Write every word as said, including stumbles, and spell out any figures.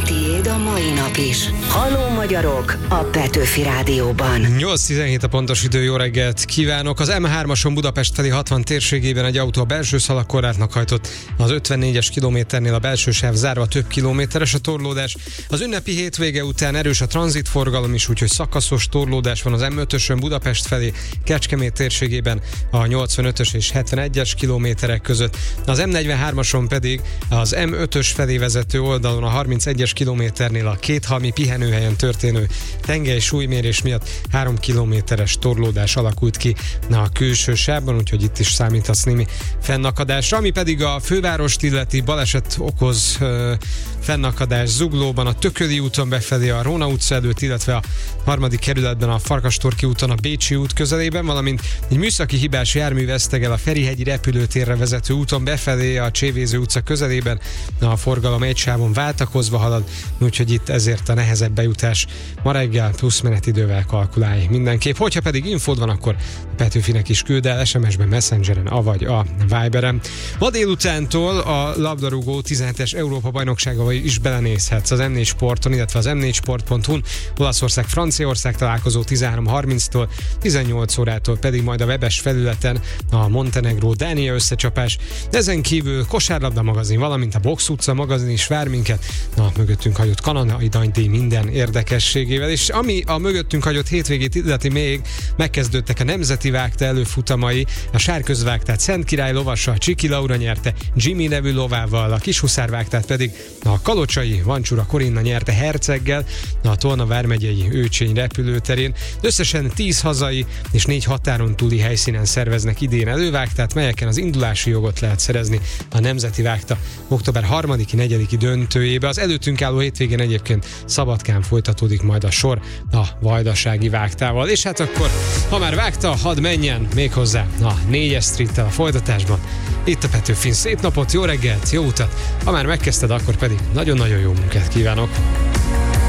Tiéd a mai nap is. Halló magyarok a Petőfi Rádióban. nyolc tizenhét a pontos idő, jó reggelt kívánok! Az em hármason Budapest felé hatvan térségében egy autó a belső szalagkorlátnak hajtott. Az ötvennégyes kilométernél a belső sáv zárva, több kilométeres a torlódás. Az ünnepi hétvége után erős a tranzitforgalom is, úgyhogy szakaszos torlódás van az em ötösön Budapest felé, Kecskemét térségében a nyolcvanötös és hetvenegyes kilométerek között. Az em negyvenhármason pedig az em ötös felé vezető oldalon a harmincegyes kilométernél a kéthalmi pihenőhelyen történő tengely súlymérés miatt három kilométeres torlódás alakult ki a külső sávban, úgyhogy itt is számíthatsz némi fennakadásra. Ami pedig a fővárost illeti, baleset okoz ö, fennakadás Zuglóban, a Tököli úton befelé a Róna utca előtt, illetve a harmadik kerületben a Farkastorki úton a Bécsi út közelében, valamint egy műszaki hibás jármű vesztegel a Ferihegyi repülőtérre vezető úton befelé a Csévéző utca közelében, a forgalom egy sávon váltakozva halad, úgyhogy itt ezért a nehezebb bejutás ma reggel plusz menetidővel kalkulálj mindenképp. Hogyha pedig infód van, akkor a Petőfinek is küld el es em es-ben, Messengeren, avagy a Viberen. Ma délutántól a labdarúgó tizenhetes Európa bajnoksága is belenézhetsz az em négy Sporton, illetve az em négy sport pont hu-n. Olaszország-Franciaország találkozó tizenhárom harminctól, tizennyolc órától pedig majd a webes felületen a Montenegró-Dánia összecsapás. Ezen kívül kosárlabda magazin, valamint a Box utca magazin is vár minket a mögöttünk hagyott kanadai nagydíj minden érdekességével, és ami a mögöttünk hagyott hétvégét illeti, még megkezdődtek a nemzeti vágta előfutamai, a sárközvágtát Szent Király lovasa Csiki Laura nyerte Jimmy nevű lovával, a kishuszárvágtát pedig a kalocsai Vancsura Korinna nyerte Herceggel a Tolna vármegyei Őcsény repülőterén. Összesen tíz hazai és négy határon túli helyszínen szerveznek idén elővágtát, melyeken az indulási jogot lehet szerezni a nemzeti vágta október harmadiki negyediki döntőjébe. Az előttünk álló hétvégén egyébként Szabadkán folytatódik majd a sor a vajdasági vágtával. És hát akkor, ha már vágta, hadd menjen méghozzá a négyes streettel a folytatásban. Itt a Petőfin. Szép napot, jó reggelt, jó utat! Ha már megkezdted, akkor pedig nagyon-nagyon jó munkát kívánok!